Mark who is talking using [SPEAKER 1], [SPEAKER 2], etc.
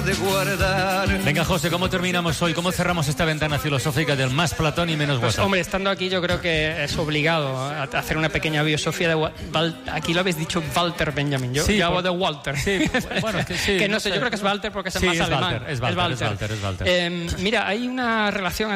[SPEAKER 1] de guardar.
[SPEAKER 2] Venga, José, ¿cómo terminamos hoy? ¿Cómo cerramos esta ventana filosófica del más Platón y menos
[SPEAKER 3] Pues,
[SPEAKER 2] WhatsApp?
[SPEAKER 3] hombre, estando aquí yo creo que es obligado a hacer una pequeña biosofía de aquí lo habéis dicho Walter Benjamin, yo hago de Walter.
[SPEAKER 2] Sí, bueno, es que sí.
[SPEAKER 3] Que no sé, yo creo que es Walter porque es
[SPEAKER 2] sí,
[SPEAKER 3] más
[SPEAKER 2] es
[SPEAKER 3] alemán.
[SPEAKER 2] Walter, es Walter.
[SPEAKER 3] Mira, hay una relación